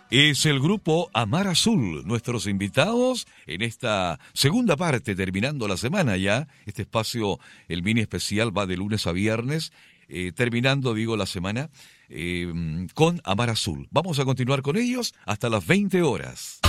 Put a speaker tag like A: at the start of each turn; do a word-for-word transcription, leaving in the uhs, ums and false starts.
A: Es el grupo Amar Azul, nuestros invitados en esta segunda parte, terminando la semana ya. Este espacio, el mini especial, va de lunes a viernes, eh, terminando, digo, la semana eh, con Amar Azul. Vamos a continuar con ellos hasta las veinte horas.